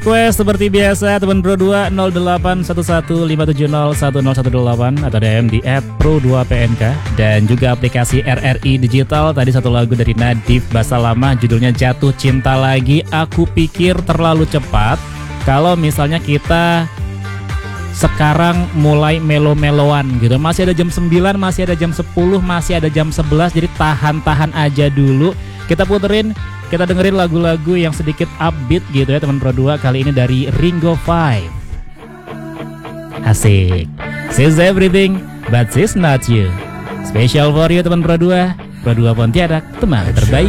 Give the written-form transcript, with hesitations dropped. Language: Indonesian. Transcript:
Quest seperti biasa teman Pro 2 081157010118 atau DM di @pro2pnk dan juga aplikasi RRI Digital. Tadi satu lagu dari Nadif Basalama judulnya Jatuh Cinta Lagi. Aku pikir terlalu cepat kalau misalnya kita sekarang mulai melo-meloan gitu. Masih ada jam 9, masih ada jam 10, masih ada jam 11. Jadi tahan-tahan aja dulu. Kita dengerin lagu-lagu yang sedikit upbeat gitu ya teman Pro 2. Kali ini dari Ringo 5. Asik. She's everything but she's not you. Special for you teman Pro 2. Pro 2 Pontianak, teman terbaik.